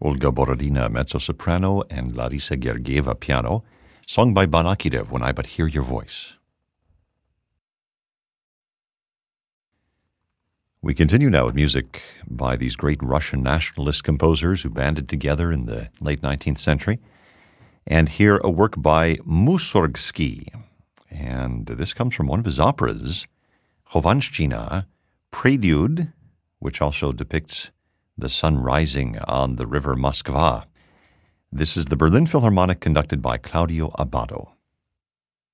Olga Borodina, mezzo-soprano, and Larisa Gergieva, piano, sung by Banakirev, When I But Hear Your Voice. We continue now with music by these great Russian nationalist composers who banded together in the late 19th century. And here a work by Mussorgsky. And this comes from one of his operas, Khovanshchina, Prelude, which also depicts the sun rising on the river Moskva. This is the Berlin Philharmonic conducted by Claudio Abbado.